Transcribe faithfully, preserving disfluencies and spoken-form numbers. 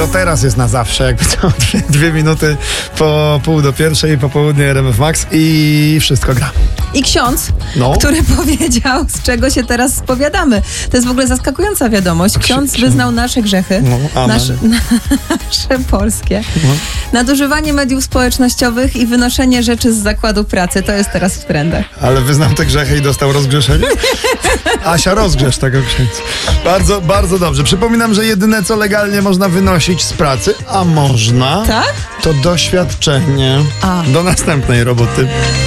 to teraz jest na zawsze, jakby to dwie, dwie minuty po pół do pierwszej, popołudnie R M F Max i wszystko gra. I ksiądz, No. który powiedział, z czego się teraz spowiadamy. To jest w ogóle zaskakująca wiadomość. Ksiądz Ksi- wyznał nasze grzechy, No, amen. nasze, nasze polskie. No. Nadużywanie mediów społecznościowych i wynoszenie rzeczy z zakładu pracy. To jest teraz w trendach. Ale wyznał te grzechy i dostał rozgrzeszenie? Asia, rozgrzesz tego księdza. Bardzo, bardzo dobrze. Przypominam, że jedyne, co legalnie można wynosić z pracy, a można, Tak? to doświadczenie. A. Do następnej roboty.